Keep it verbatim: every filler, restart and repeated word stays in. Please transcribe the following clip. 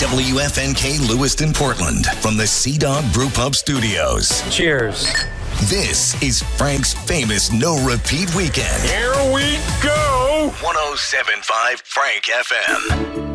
W F N K Lewiston, Portland, from the Sea Dog Brew Pub Studios. Cheers. This is Frank's famous No Repeat Weekend. Here we go. one oh seven point five Frank F M.